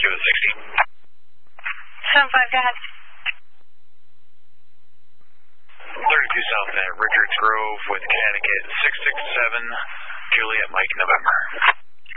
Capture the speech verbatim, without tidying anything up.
give it sixty. seven five, go ahead. thirty-two South at Richards Grove with Connecticut, six six seven, Juliet Mike November.